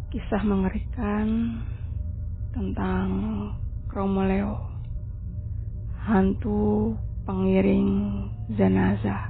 Kisah mengerikan tentang Kromo Leo, hantu pengiring jenazah.